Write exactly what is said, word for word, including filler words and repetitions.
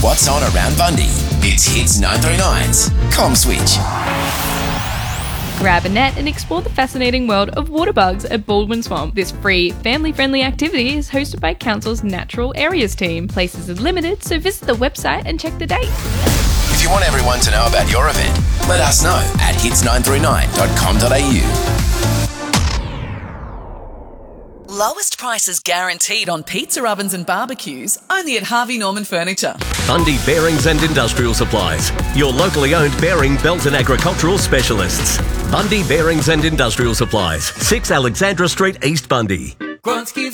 what's on around Bundy. It's Hits nine thirty-nine's Com Switch. Grab a net and explore the fascinating world of water bugs at Baldwin Swamp. This free, family-friendly activity is hosted by Council's Natural Areas team. Places are limited, so visit the website and check the date. If you want everyone to know about your event, let us know at hits nine three nine dot com dot a u. Lowest prices guaranteed on pizza ovens and barbecues, only at Harvey Norman Furniture. Bundy Bearings and Industrial Supplies, your locally owned bearing, belt and agricultural specialists. Bundy Bearings and Industrial Supplies, six Alexandra Street, East Bundy. Gronsky's